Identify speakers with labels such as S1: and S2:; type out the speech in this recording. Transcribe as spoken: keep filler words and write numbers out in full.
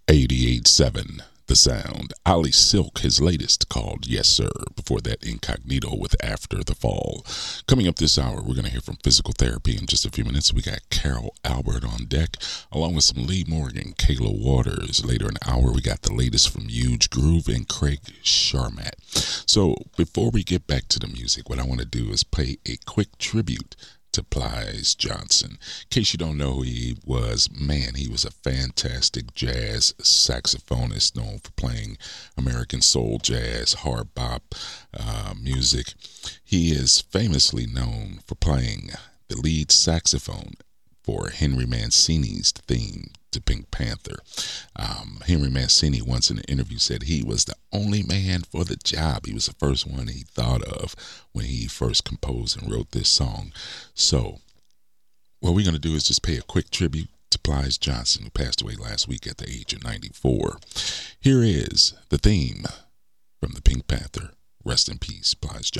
S1: eighty-eight point seven The Sound. Ali Silk, his latest, called Yes Sir. Before that, Incognito with After the Fall. Coming up this hour, we're going to hear from Physical Therapy in just a few minutes. We got Carol Albert on deck, along with some Lee Morgan, Kayla Waters. Later in the hour, we got the latest from Huge Groove and Craig Sharmat. So before we get back to the music, what I want to do is pay a quick tribute to Plies Johnson. In case you don't know who he was, man, he was a fantastic jazz saxophonist known for playing American soul, jazz, hard bop uh, music. He is famously known for playing the lead saxophone for Henry Mancini's theme to Pink Panther. Um, Henry Mancini once in an interview said he was the only man for the job. He was the first one he thought of when he first composed and wrote this song. So what we're going to do is just pay a quick tribute to Plies Johnson, who passed away last week at the age of ninety-four. Here is the theme from the Pink Panther. Rest in peace, Plies Johnson.